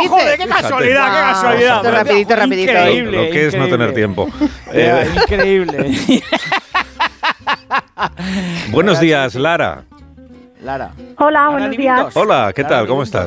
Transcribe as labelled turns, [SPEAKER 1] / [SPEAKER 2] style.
[SPEAKER 1] dices?
[SPEAKER 2] Joder, qué casualidad, qué casualidad.
[SPEAKER 1] Esto rapidito.
[SPEAKER 2] Increíble,
[SPEAKER 3] Lo que es no tener tiempo.
[SPEAKER 2] Increíble.
[SPEAKER 3] Buenos días, Lara.
[SPEAKER 2] Lara.
[SPEAKER 4] Hola, buenos días.
[SPEAKER 3] Hola, ¿qué tal? ¿Cómo estás?